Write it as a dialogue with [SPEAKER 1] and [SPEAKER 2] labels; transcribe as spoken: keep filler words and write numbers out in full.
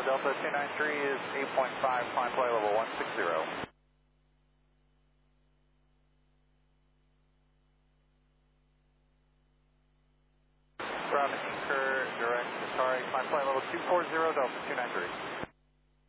[SPEAKER 1] Delta two nine three is eight point five, climb flight level one six zero. From Anchor, direct to Atari, climb flight level two four zero, Delta two nine three.